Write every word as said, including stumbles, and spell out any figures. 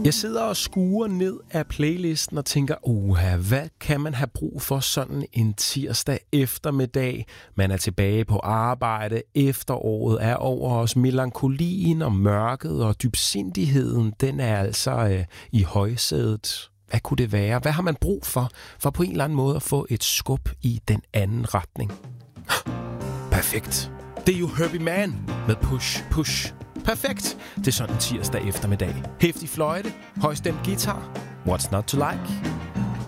Jeg sidder og skuer ned af playlisten og tænker, uha, hvad kan man have brug for sådan en tirsdag eftermiddag? Man er tilbage på arbejde, efteråret er over os, melankolien og mørket og dybsindigheden, den er altså øh, i højsædet. Hvad kunne det være? Hvad har man brug for, for på en eller anden måde at få et skub i den anden retning? Perfekt. Det er jo Herbie Mann med Push Push. Perfekt. Det er sådan en tirsdag eftermiddag. Hæftig fløjte, højstemt guitar. What's not to like?